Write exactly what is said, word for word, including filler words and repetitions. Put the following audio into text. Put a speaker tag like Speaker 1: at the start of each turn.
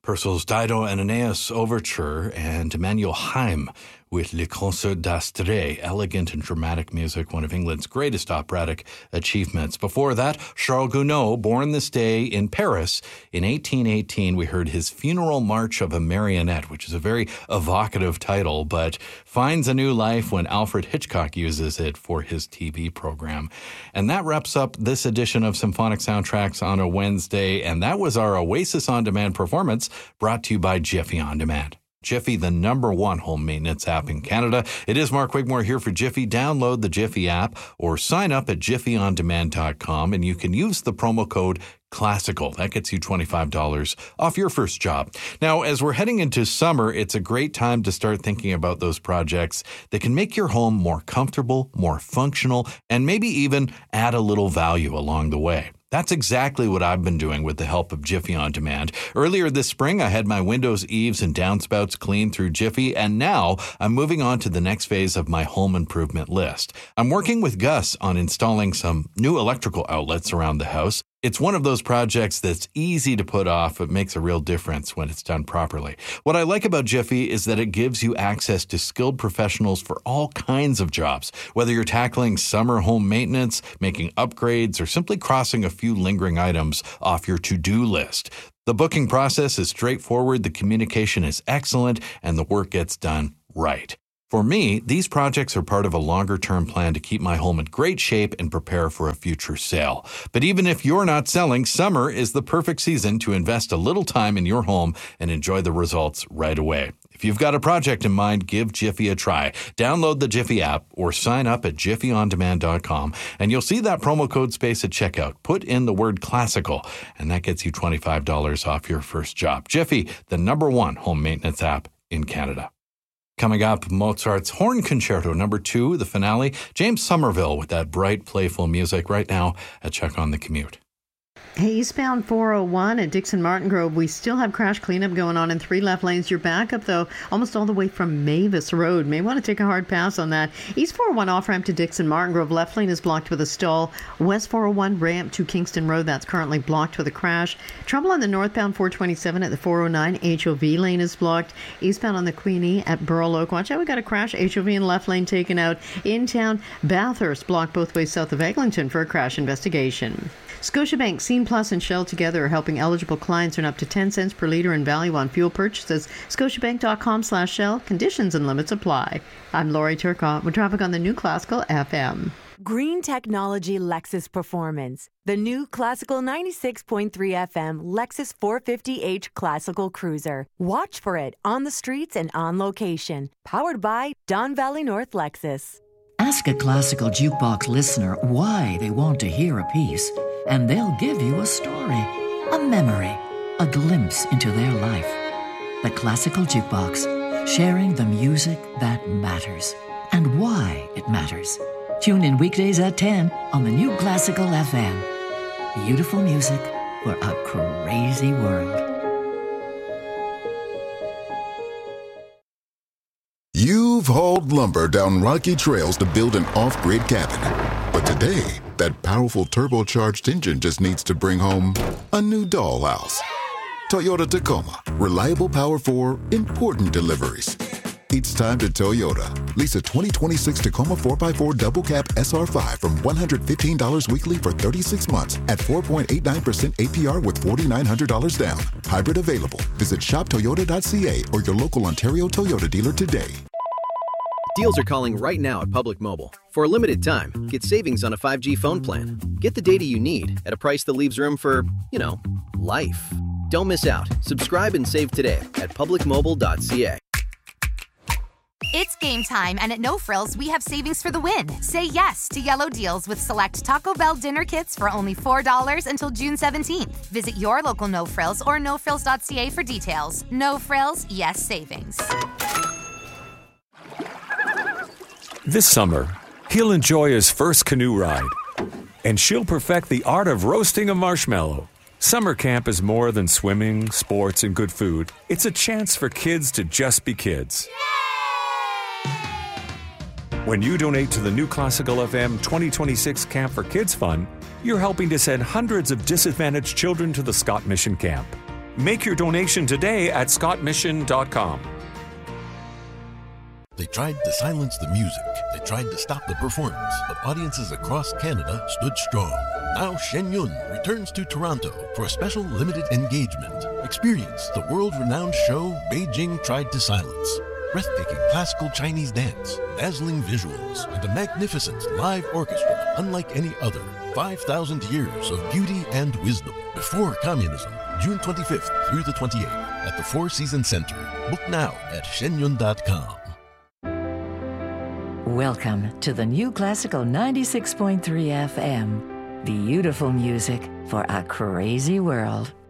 Speaker 1: Purcell's Dido and Aeneas Overture and Emmanuel Haim with Le Concert d'Astrée, elegant and dramatic music, one of England's greatest operatic achievements. Before that, Charles Gounod, born this day in Paris in eighteen eighteen. We heard his Funeral March of a Marionette, which is a very evocative title, but finds a new life when Alfred Hitchcock uses it for his T V program. And that wraps up this edition of Symphonic Soundtracks on a Wednesday, and that was our Oasis On Demand performance, brought to you by Jiffy On Demand. Jiffy, the number one home maintenance app in Canada. It is Mark Wigmore here for Jiffy. Download the Jiffy app or sign up at jiffy on demand dot com, and you can use the promo code Classical. That gets you twenty-five dollars off your first job. Now, as we're heading into summer, it's a great time to start thinking about those projects that can make your home more comfortable, more functional, and maybe even add a little value along the way. That's exactly what I've been doing with the help of Jiffy On Demand. Earlier this spring, I had my windows, eaves, and downspouts cleaned through Jiffy, and now I'm moving on to the next phase of my home improvement list. I'm working with Gus on installing some new electrical outlets around the house. It's one of those projects that's easy to put off, but makes a real difference when it's done properly. What I like about Jiffy is that it gives you access to skilled professionals for all kinds of jobs, whether you're tackling summer home maintenance, making upgrades, or simply crossing a few lingering items off your to-do list. The booking process is straightforward, the communication is excellent, and the work gets done right. For me, these projects are part of a longer-term plan to keep my home in great shape and prepare for a future sale. But even if you're not selling, summer is the perfect season to invest a little time in your home and enjoy the results right away. If you've got a project in mind, give Jiffy a try. Download the Jiffy app or sign up at jiffy on demand dot com, and you'll see that promo code space at checkout. Put in the word classical, and that gets you twenty-five dollars off your first job. Jiffy, the number one home maintenance app in Canada. Coming up, Mozart's Horn Concerto number two, the finale. James Somerville with that bright, playful music right now at Check on the Commute.
Speaker 2: Hey, eastbound four oh one at Dixon Martin Grove, we still have crash cleanup going on in three left lanes. You're back up, though, almost all the way from Mavis Road. May want to take a hard pass on that. East four oh one off-ramp to Dixon Martin Grove, left lane is blocked with a stall. West four oh one ramp to Kingston Road, that's currently blocked with a crash. Trouble on the northbound four twenty-seven at the four oh nine. H O V lane is blocked. Eastbound on the Queenie at Burl Oak. Watch out, we got a crash. H O V in left lane taken out. In town, Bathurst blocked both ways south of Eglinton for a crash investigation. Scotiabank, Scene Plus, and Shell together are helping eligible clients earn up to ten cents per litre in value on fuel purchases. Scotiabank.com slash Shell. Conditions and limits apply. I'm Lori Turcotte with traffic on the new Classical F M.
Speaker 3: Green Technology Lexus Performance. The new Classical ninety-six point three F M Lexus four fifty H Classical Cruiser. Watch for it on the streets and on location. Powered by Don Valley North Lexus.
Speaker 4: Ask a Classical Jukebox listener why they want to hear a piece, and they'll give you a story, a memory, a glimpse into their life. The Classical Jukebox, sharing the music that matters and why it matters. Tune in weekdays at ten on the new Classical F M. Beautiful music for a crazy world.
Speaker 5: You've hauled lumber down rocky trails to build an off-grid cabin. But today, that powerful turbocharged engine just needs to bring home a new dollhouse. Toyota Tacoma. Reliable power for important deliveries. It's time to Toyota. Lease a twenty twenty-six Tacoma four by four Double Cab S R five from one hundred fifteen dollars weekly for thirty-six months at four point eight nine percent A P R with four thousand nine hundred dollars down. Hybrid available. Visit shop toyota dot c a or your local Ontario Toyota dealer today.
Speaker 6: Deals are calling right now at Public Mobile. For a limited time, get savings on a five G phone plan. Get the data you need at a price that leaves room for, you know, life. Don't miss out. Subscribe and save today at public mobile dot c a.
Speaker 7: It's game time, and at No Frills, we have savings for the win. Say yes to yellow deals with select Taco Bell dinner kits for only four dollars until June seventeenth. Visit your local No Frills or no frills dot c a for details. No Frills, yes savings.
Speaker 8: This summer, he'll enjoy his first canoe ride, and she'll perfect the art of roasting a marshmallow. Summer camp is more than swimming, sports, and good food. It's a chance for kids to just be kids. When you donate to the new Classical F M twenty twenty-six Camp for Kids Fund, you're helping to send hundreds of disadvantaged children to the Scott Mission Camp. Make your donation today at scott mission dot com.
Speaker 9: They tried to silence the music. They tried to stop the performance, but audiences across Canada stood strong. Now Shen Yun returns to Toronto for a special limited engagement. Experience the world-renowned show Beijing Tried to Silence. Breathtaking classical Chinese dance, dazzling visuals, and a magnificent live orchestra unlike any other. five thousand years of beauty and wisdom before communism. June twenty-fifth through the twenty-eighth at the Four Seasons Center. Book now at shen yun dot com.
Speaker 4: Welcome to the new Classical ninety-six point three F M. Beautiful music for a crazy world.